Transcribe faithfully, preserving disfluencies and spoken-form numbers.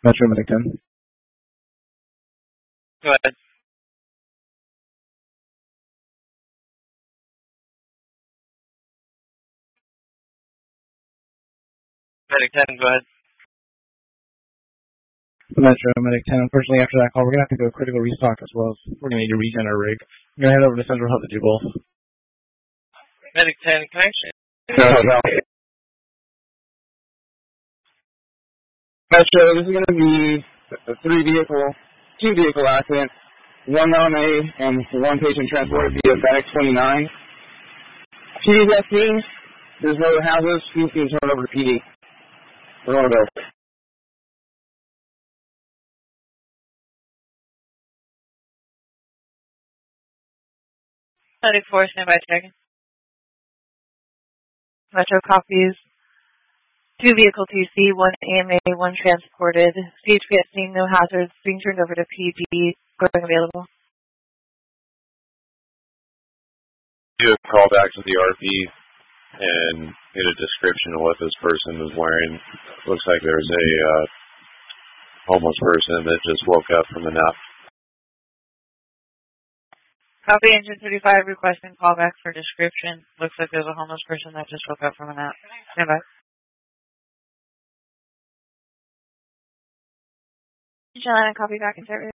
Metro Medic ten. Go ahead. Medic ten, go ahead. Metro Medic ten. Unfortunately, after that call, we're going to have to go critical restock as well. We're going to need to regen our rig. I'm going to head over to Central Health to do both. Medic ten, connection. No, no. Metro, this is going to be a three vehicle, two vehicle accident. One L M A and one patient transported via FedEx twenty-nine. P D's at scene. There's no other houses. He's being turned over to P D. We're going to go. Medic four, standby checking. Metro copies. Two vehicle T C, one A M A, one transported. C H P at scene, no hazards. Being turned over to P D. Going available. Do a call back to the R P and get a description of what this person is wearing. Looks like there's a uh, homeless person that just woke up from a nap. Copy engine thirty-five, requesting callback for description. Looks like there's a homeless person that just woke up from a nap. Stand by. Joanna, copy back in service.